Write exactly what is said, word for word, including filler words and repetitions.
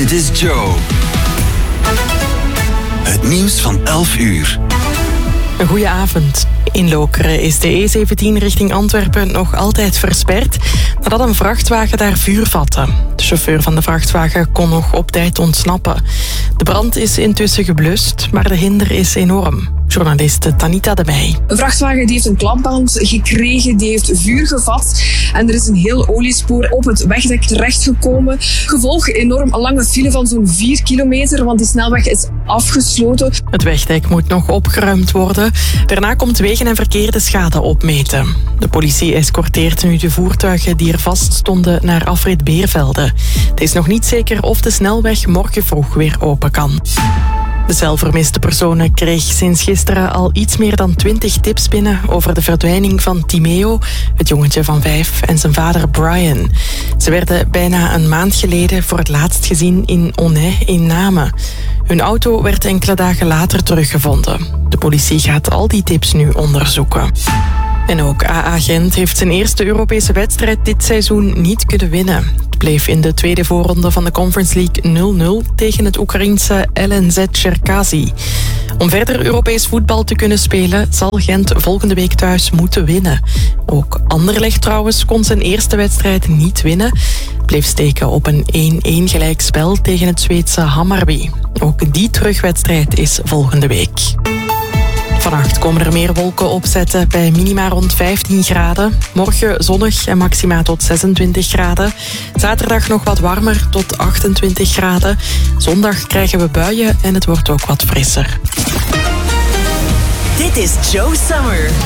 Dit is Joe. Het nieuws van elf uur. Een goeie avond. In Lokeren is de E zeventien richting Antwerpen nog altijd versperd nadat een vrachtwagen daar vuur vatte. De chauffeur van de vrachtwagen kon nog op tijd ontsnappen. De brand is intussen geblust, maar de hinder is enorm. Journaliste Tanita de Meij. Een vrachtwagen die heeft een klapband gekregen, die heeft vuur gevat en er is een heel oliespoor op het wegdek terechtgekomen. Gevolg enorm lange file van zo'n vier kilometer, want die snelweg is afgesloten. Het wegdek moet nog opgeruimd worden. Daarna komt wegen en verkeer de schade opmeten. De politie escorteert nu de voertuigen die er vast stonden naar afrit Beervelde. Het is nog niet zeker of de snelweg morgen vroeg weer open kan. De zelfvermiste personen kreeg sinds gisteren al iets meer dan twintig tips binnen over de verdwijning van Timeo, het jongetje van vijf, en zijn vader Brian. Ze werden bijna een maand geleden voor het laatst gezien in Onnay in Namen. Hun auto werd enkele dagen later teruggevonden. De politie gaat al die tips nu onderzoeken. En ook A A Gent heeft zijn eerste Europese wedstrijd dit seizoen niet kunnen winnen. Het bleef in de tweede voorronde van de Conference League nul nul tegen het Oekraïense L N Z Cherkasy. Om verder Europees voetbal te kunnen spelen zal Gent volgende week thuis moeten winnen. Ook Anderlecht trouwens kon zijn eerste wedstrijd niet winnen. Het bleef steken op een één-één gelijkspel tegen het Zweedse Hammarby. Ook die terugwedstrijd is volgende week. Vannacht komen er meer wolken opzetten bij minima rond vijftien graden. Morgen zonnig en maxima tot zesentwintig graden. Zaterdag nog wat warmer tot achtentwintig graden. Zondag krijgen we buien en het wordt ook wat frisser. Dit is Joe Summer.